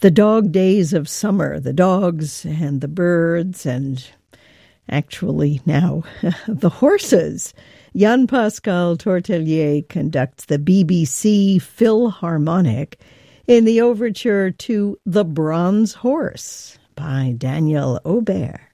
the dog days of summer, the dogs and the birds, and actually now the horses. Jan-Pascal Tortelier conducts the BBC Philharmonic in the overture to The Bronze Horse by Daniel Aubert.